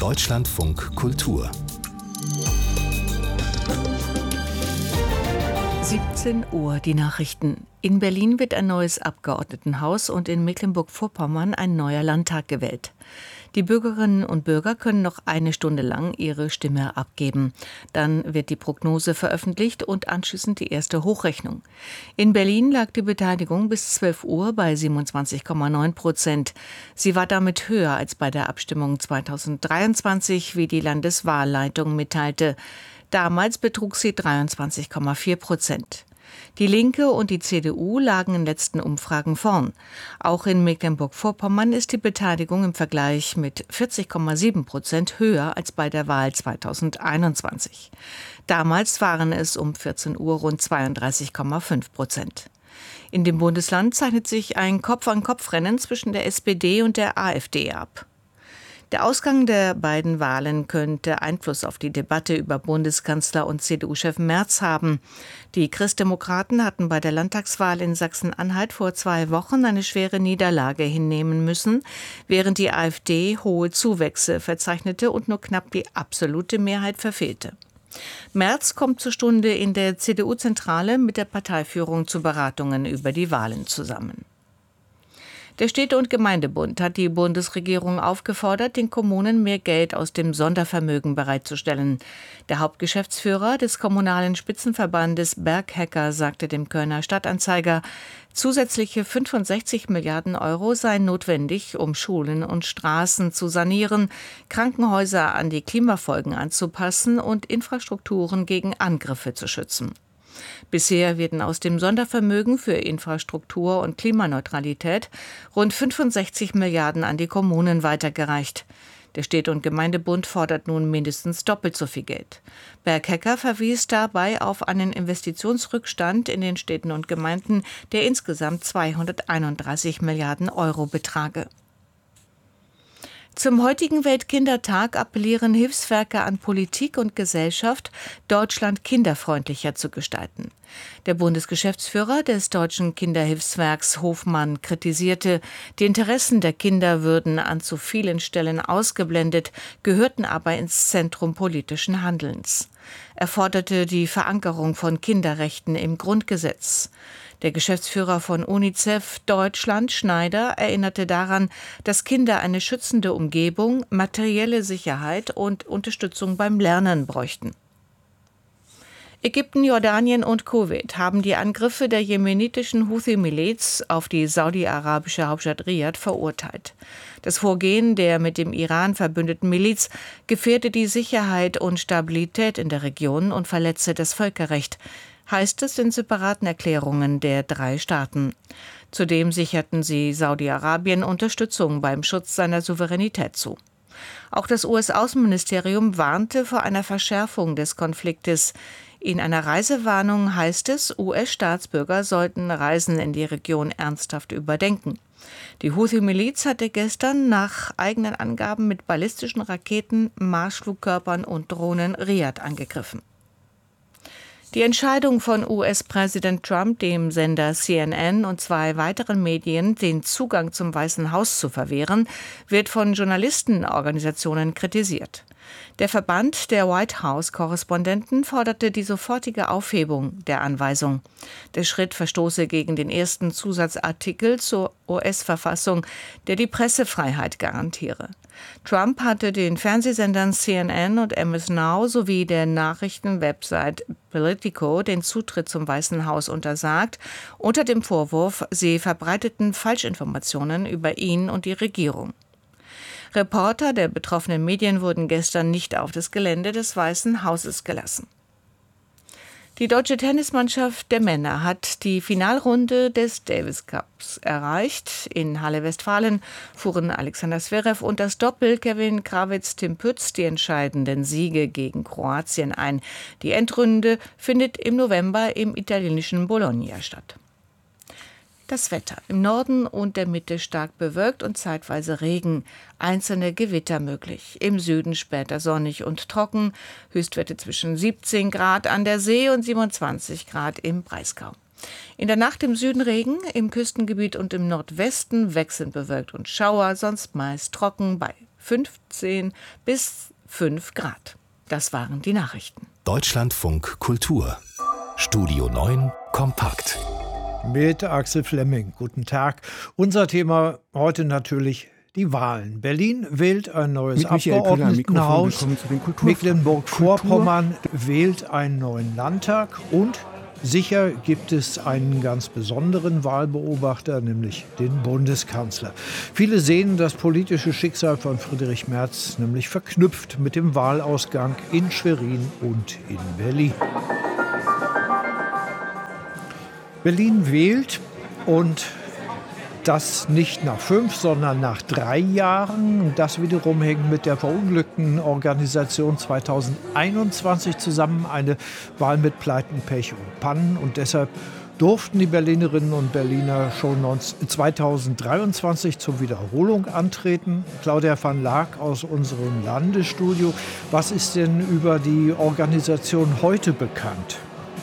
Deutschlandfunk Kultur 17 Uhr die Nachrichten. In Berlin wird ein neues Abgeordnetenhaus und in Mecklenburg-Vorpommern ein neuer Landtag gewählt. Die Bürgerinnen und Bürger können noch eine Stunde lang ihre Stimme abgeben. Dann wird die Prognose veröffentlicht und anschließend die erste Hochrechnung. In Berlin lag die Beteiligung bis 12 Uhr bei 27,9%. Sie war damit höher als bei der Abstimmung 2023, wie die Landeswahlleitung mitteilte. Damals betrug sie 23,4%. Die Linke und die CDU lagen in letzten Umfragen vorn. Auch in Mecklenburg-Vorpommern ist die Beteiligung im Vergleich mit 40,7% höher als bei der Wahl 2021. Damals waren es um 14 Uhr rund 32,5%. In dem Bundesland zeichnet sich ein Kopf-an-Kopf-Rennen zwischen der SPD und der AfD ab. Der Ausgang der beiden Wahlen könnte Einfluss auf die Debatte über Bundeskanzler und CDU-Chef Merz haben. Die Christdemokraten hatten bei der Landtagswahl in Sachsen-Anhalt vor 2 Wochen eine schwere Niederlage hinnehmen müssen, während die AfD hohe Zuwächse verzeichnete und nur knapp die absolute Mehrheit verfehlte. Merz kommt zur Stunde in der CDU-Zentrale mit der Parteiführung zu Beratungen über die Wahlen zusammen. Der Städte- und Gemeindebund hat die Bundesregierung aufgefordert, den Kommunen mehr Geld aus dem Sondervermögen bereitzustellen. Der Hauptgeschäftsführer des kommunalen Spitzenverbandes Berghecker sagte dem Kölner Stadtanzeiger, zusätzliche 65 Milliarden Euro seien notwendig, um Schulen und Straßen zu sanieren, Krankenhäuser an die Klimafolgen anzupassen und Infrastrukturen gegen Angriffe zu schützen. Bisher werden aus dem Sondervermögen für Infrastruktur und Klimaneutralität rund 65 Milliarden an die Kommunen weitergereicht. Der Städte- und Gemeindebund fordert nun mindestens doppelt so viel Geld. Berghecker verwies dabei auf einen Investitionsrückstand in den Städten und Gemeinden, der insgesamt 231 Milliarden Euro betrage. Zum heutigen Weltkindertag appellieren Hilfswerke an Politik und Gesellschaft, Deutschland kinderfreundlicher zu gestalten. Der Bundesgeschäftsführer des Deutschen Kinderhilfswerks Hofmann kritisierte, die Interessen der Kinder würden an zu vielen Stellen ausgeblendet, gehörten aber ins Zentrum politischen Handelns. Er forderte die Verankerung von Kinderrechten im Grundgesetz. Der Geschäftsführer von UNICEF Deutschland, Schneider, erinnerte daran, dass Kinder eine schützende Umgebung, materielle Sicherheit und Unterstützung beim Lernen bräuchten. Ägypten, Jordanien und Kuwait haben die Angriffe der jemenitischen Houthi-Miliz auf die saudi-arabische Hauptstadt Riad verurteilt. Das Vorgehen der mit dem Iran verbündeten Miliz gefährde die Sicherheit und Stabilität in der Region und verletze das Völkerrecht, heißt es in separaten Erklärungen der 3 Staaten. Zudem sicherten sie Saudi-Arabien Unterstützung beim Schutz seiner Souveränität zu. Auch das US-Außenministerium warnte vor einer Verschärfung des Konfliktes. In einer Reisewarnung heißt es, US-Staatsbürger sollten Reisen in die Region ernsthaft überdenken. Die Houthi-Miliz hatte gestern nach eigenen Angaben mit ballistischen Raketen, Marschflugkörpern und Drohnen Riad angegriffen. Die Entscheidung von US-Präsident Trump, dem Sender CNN und 2 weiteren Medien den Zugang zum Weißen Haus zu verwehren, wird von Journalistenorganisationen kritisiert. Der Verband der White House-Korrespondenten forderte die sofortige Aufhebung der Anweisung. Der Schritt verstoße gegen den ersten Zusatzartikel zur US-Verfassung, der die Pressefreiheit garantiere. Trump hatte den Fernsehsendern CNN und MS Now sowie der Nachrichtenwebsite Politico den Zutritt zum Weißen Haus untersagt, unter dem Vorwurf, sie verbreiteten Falschinformationen über ihn und die Regierung. Reporter der betroffenen Medien wurden gestern nicht auf das Gelände des Weißen Hauses gelassen. Die deutsche Tennismannschaft der Männer hat die Finalrunde des Davis Cups erreicht. In Halle-Westfalen fuhren Alexander Zverev und das Doppel Kevin Krawitz-Tim Pütz die entscheidenden Siege gegen Kroatien ein. Die Endrunde findet im November im italienischen Bologna statt. Das Wetter. Im Norden und der Mitte stark bewölkt und zeitweise Regen. Einzelne Gewitter möglich. Im Süden später sonnig und trocken. Höchstwerte zwischen 17 Grad an der See und 27 Grad im Breisgau. In der Nacht im Süden Regen, im Küstengebiet und im Nordwesten wechselnd bewölkt und Schauer, sonst meist trocken bei 15 bis 5 Grad. Das waren die Nachrichten. Deutschlandfunk Kultur. Studio 9 kompakt. Mit Axel Flemming. Guten Tag. Unser Thema heute natürlich die Wahlen. Berlin wählt ein neues Abgeordnetenhaus. Mecklenburg-Vorpommern wählt einen neuen Landtag. Und sicher gibt es einen ganz besonderen Wahlbeobachter, nämlich den Bundeskanzler. Viele sehen das politische Schicksal von Friedrich Merz nämlich verknüpft mit dem Wahlausgang in Schwerin und in Berlin. Berlin wählt und das nicht nach 5, sondern nach 3 Jahren. Das wiederum hängt mit der verunglückten Organisation 2021 zusammen. Eine Wahl mit Pleiten, Pech und Pannen. Und deshalb durften die Berlinerinnen und Berliner schon 2023 zur Wiederholung antreten. Claudia van Laak aus unserem Landesstudio. Was ist denn über die Organisation heute bekannt?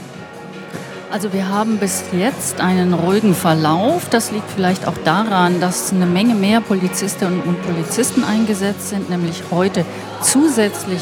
Also wir haben bis jetzt einen ruhigen Verlauf. Das liegt vielleicht auch daran, dass eine Menge mehr Polizistinnen und Polizisten eingesetzt sind, nämlich heute zusätzlich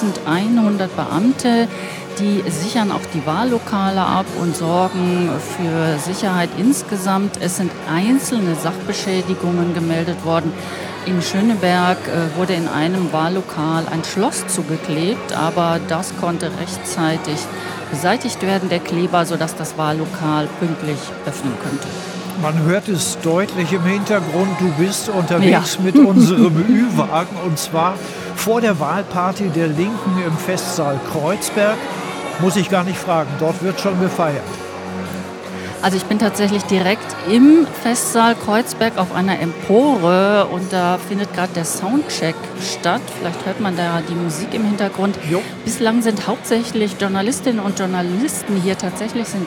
1100 Beamte. Die sichern auch die Wahllokale ab und sorgen für Sicherheit insgesamt. Es sind einzelne Sachbeschädigungen gemeldet worden. In Schöneberg wurde in einem Wahllokal ein Schloss zugeklebt, aber das konnte rechtzeitig beseitigt werden, der Kleber, sodass das Wahllokal pünktlich öffnen könnte. Man hört es deutlich im Hintergrund, du bist unterwegs mit unserem Ü-Wagen und zwar vor der Wahlparty der Linken im Festsaal Kreuzberg. Muss ich gar nicht fragen, dort wird schon gefeiert. Also ich bin tatsächlich direkt im Festsaal Kreuzberg auf einer Empore und da findet gerade der Soundcheck statt. Vielleicht hört man da die Musik im Hintergrund. Jo. Bislang sind hauptsächlich Journalistinnen und Journalisten hier. Tatsächlich sind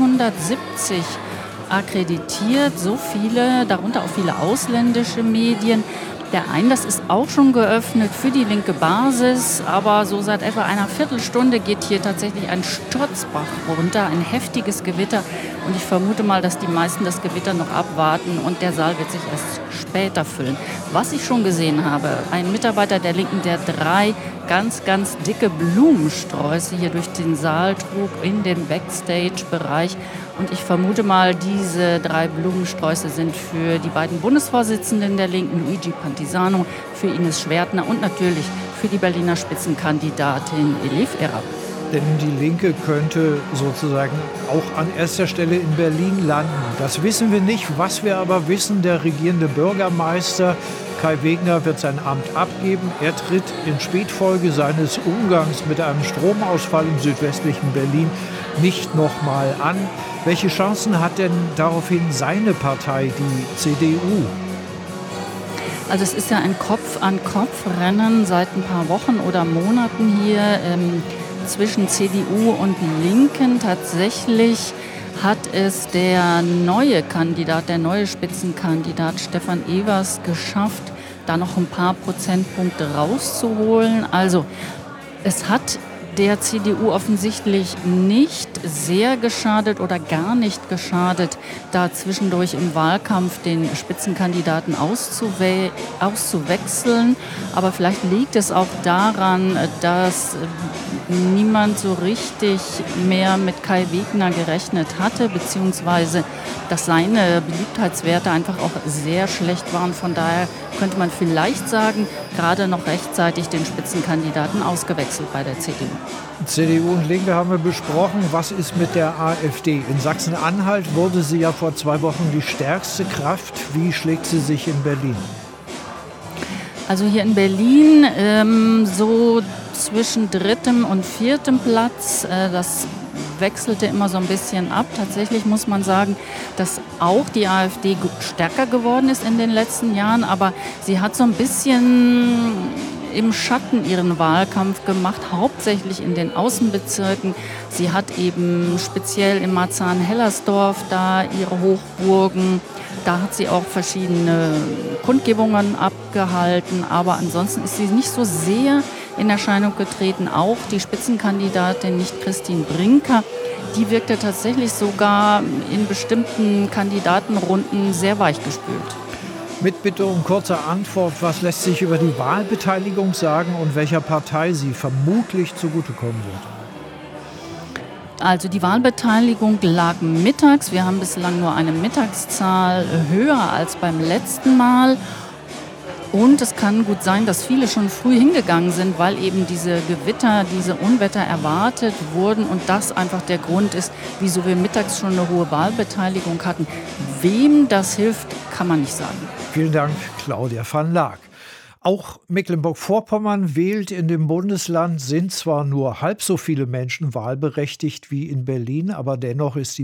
170 akkreditiert, so viele, darunter auch viele ausländische Medien. Der Einlass ist auch schon geöffnet für die linke Basis, aber so seit etwa einer Viertelstunde geht hier tatsächlich ein Sturzbach runter, ein heftiges Gewitter. Und ich vermute mal, dass die meisten das Gewitter noch abwarten und der Saal wird sich erst später füllen. Was ich schon gesehen habe, ein Mitarbeiter der Linken, der 3 ganz, ganz dicke Blumensträuße hier durch den Saal trug in den Backstage-Bereich. Und ich vermute mal, diese 3 Blumensträuße sind für die beiden Bundesvorsitzenden der Linken, Luigi Pantisano, für Ines Schwertner und natürlich für die Berliner Spitzenkandidatin Elif Erab. Denn die Linke könnte sozusagen auch an erster Stelle in Berlin landen. Das wissen wir nicht. Was wir aber wissen, der regierende Bürgermeister Kai Wegner wird sein Amt abgeben. Er tritt in Spätfolge seines Umgangs mit einem Stromausfall im südwestlichen Berlin nicht nochmal an. Welche Chancen hat denn daraufhin seine Partei, die CDU? Also es ist ja ein Kopf-an-Kopf-Rennen seit ein paar Wochen oder Monaten hier zwischen CDU und Linken. Tatsächlich hat es der neue Spitzenkandidat Stefan Evers geschafft, da noch ein paar Prozentpunkte rauszuholen. Also es hat der CDU offensichtlich nicht sehr geschadet oder gar nicht geschadet, da zwischendurch im Wahlkampf den Spitzenkandidaten auszuwechseln. Aber vielleicht liegt es auch daran, dass niemand so richtig mehr mit Kai Wegner gerechnet hatte, beziehungsweise dass seine Beliebtheitswerte einfach auch sehr schlecht waren. Von daher könnte man vielleicht sagen, gerade noch rechtzeitig den Spitzenkandidaten ausgewechselt bei der CDU. CDU und Linke haben wir besprochen. Was ist mit der AfD? In Sachsen-Anhalt wurde sie ja vor 2 Wochen die stärkste Kraft. Wie schlägt sie sich in Berlin? Also hier in Berlin so zwischen 3. und 4. Platz. Das wechselte immer so ein bisschen ab. Tatsächlich muss man sagen, dass auch die AfD stärker geworden ist in den letzten Jahren, aber sie hat so ein bisschen im Schatten ihren Wahlkampf gemacht, hauptsächlich in den Außenbezirken. Sie hat eben speziell in Marzahn-Hellersdorf da ihre Hochburgen. Da hat sie auch verschiedene Kundgebungen abgehalten, aber ansonsten ist sie nicht so sehr in Erscheinung getreten. Auch die Spitzenkandidatin, nicht Christine Brinker, die wirkte tatsächlich sogar in bestimmten Kandidatenrunden sehr weichgespült. Mit Bitte um kurze Antwort, was lässt sich über die Wahlbeteiligung sagen und welcher Partei sie vermutlich zugutekommen wird? Also die Wahlbeteiligung lag mittags. Wir haben bislang nur eine Mittagszahl höher als beim letzten Mal. Und es kann gut sein, dass viele schon früh hingegangen sind, weil eben diese Gewitter, diese Unwetter erwartet wurden und das einfach der Grund ist, wieso wir mittags schon eine hohe Wahlbeteiligung hatten. Wem das hilft, kann man nicht sagen. Vielen Dank, Claudia van Laak. Auch Mecklenburg-Vorpommern wählt in dem Bundesland, sind zwar nur halb so viele Menschen wahlberechtigt wie in Berlin, aber dennoch ist die